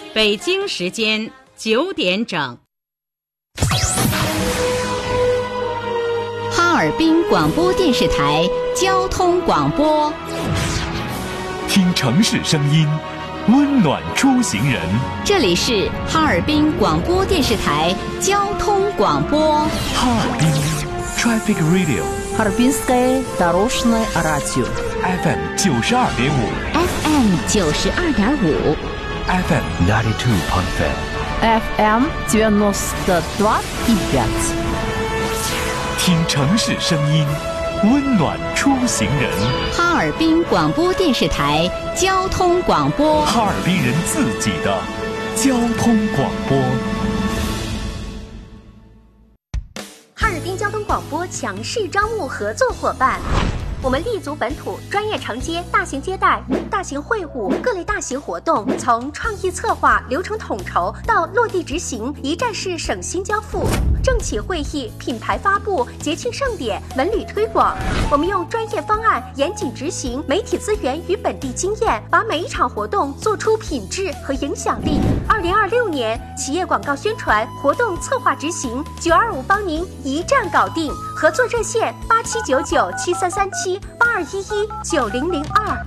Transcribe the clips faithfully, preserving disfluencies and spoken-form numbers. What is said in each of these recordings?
北京时间九点整。 哈尔滨广播电视台交通广播， 听城市声音，温暖出行人。 这里是哈尔滨广播电视台交通广播。 哈尔滨 Traffic Radio， Харбинское дорожное радио F M 九十二点五 F M 九十二点五 F M ninety two point five F M девяносто два и пять。 听城市声音，温暖出行人。 哈尔滨广播电视台交通广播， 哈尔滨人自己的交通广播。 哈尔滨交通广播强势招募合作伙伴。我们立足本土，专业承接大型接待、大型会晤、各类大型活动，从创意策划、流程统筹到落地执行，一站式省心交付。政企会议、品牌发布、节庆盛典、文旅推广，我们用专业方案严谨执行，媒体资源与本地经验，把每一场活动做出品质和影响力。二零二六年企业广告宣传活动策划执行，九二五帮您一站搞定。合作热线八七九九七三三七八二一一九零零二。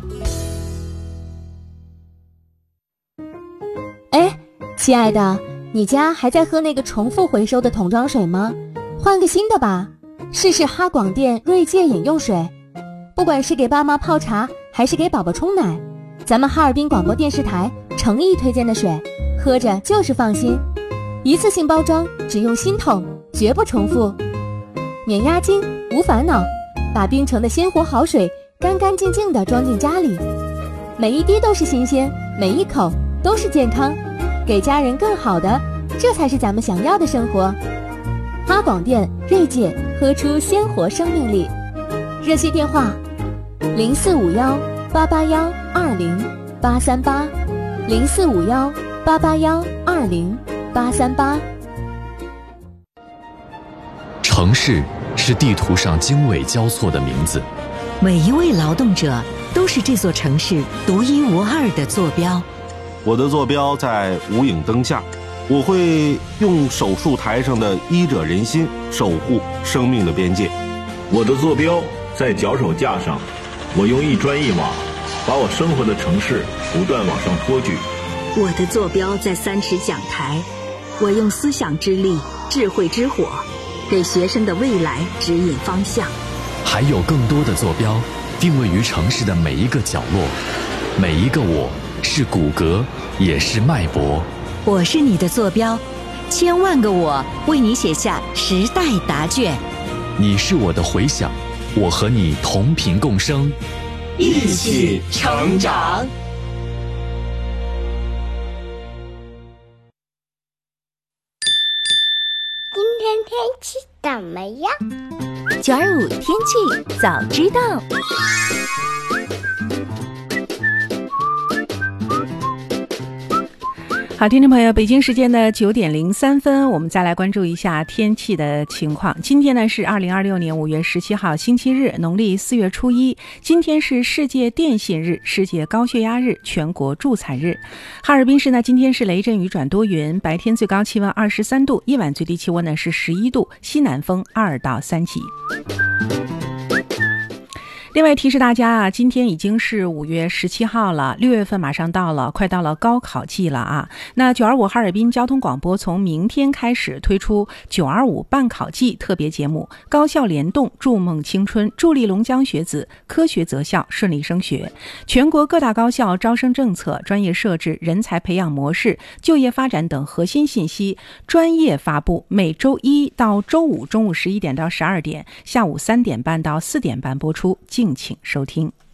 哎，亲爱的，你家还在喝那个重复回收的桶装水吗？换个新的吧，试试哈广电锐界饮用水。不管是给爸妈泡茶，还是给宝宝冲奶，咱们哈尔滨广播电视台诚意推荐的水，喝着就是放心。一次性包装，只用新桶，绝不重复。免押金，无烦恼，把冰城的鲜活好水干干净净地装进家里，每一滴都是新鲜，每一口都是健康，给家人更好的，这才是咱们想要的生活。哈广电锐界，喝出鲜活生命力。热线电话零四五幺八八幺二零八三八，零四五幺八八幺二零八三八。 城市是地图上经纬交错的名字， 每一位劳动者都是这座城市独一无二的坐标。 我的坐标在无影灯下，我会用手术台上的医者仁心守护生命的边界。 我的坐标在脚手架上，我用一砖一瓦把我生活的城市不断往上托举。 我的坐标在三尺讲台，我用思想之力、智慧之火给学生的未来指引方向。 还有更多的坐标定位于城市的每一个角落，每一个我是骨骼，也是脉搏。 我是你的坐标，千万个我为你写下时代答卷。 你是我的回响，我和你同频共生， 一起成长。 今天天气怎么样？ 九二五天气早知道。 好，听众朋友，北京时间的九点零三分，我们再来关注一下天气的情况。今天呢是二零二六年五月十七号星期日，农历四月初一。今天是世界电信日、世界高血压日、全国助残日。哈尔滨市呢今天是雷阵雨转多云，白天最高气温二十三度，夜晚最低气温呢是十一度，西南风二到三级。另外提示大家啊，今天已经是五月十七号了，六月份马上到了，快到了高考季了啊。那九二五哈尔滨交通广播从明天开始推出九二五办考季特别节目，高校联动，筑梦青春，助力龙江学子科学择校，顺利升学。全国各大高校招生政策、专业设置、人才培养模式、就业发展等核心信息专业发布，每周一到周五中午十一点到十二点，下午三点半到四点半播出，敬请收听。